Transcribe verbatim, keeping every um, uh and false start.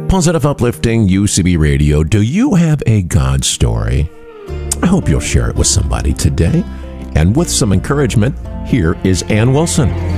Positive, uplifting U C B Radio. Do you have a God story? I hope you'll share it with somebody today. And with some encouragement, here is Ann Wilson.